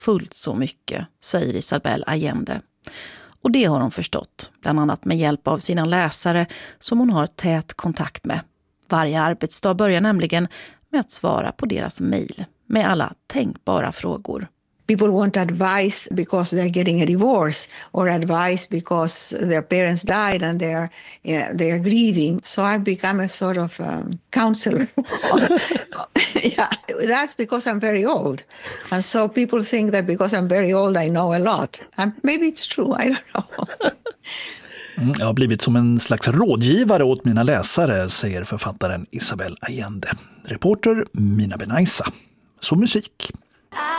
fullt så mycket, säger Isabel Allende. Och det har hon förstått, bland annat med hjälp av sina läsare som hon har tät kontakt med. Varje arbetsdag börjar nämligen med att svara på deras mejl med alla tänkbara frågor. People want advice because they're getting a divorce or advice because their parents died and they are grieving. So I've become a sort of counselor. Yeah, that's because I'm very old. And so people think that because I'm very old I know a lot. And maybe it's true, I don't know. Jag har blivit som en slags rådgivare åt mina läsare, säger författaren Isabel Allende. Reporter Mina Benaisa. Så musik.